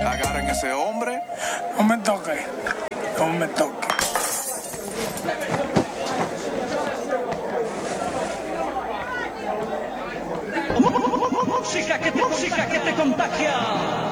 Agarren ese hombre. No me toque. No me toque. Música que te contagia.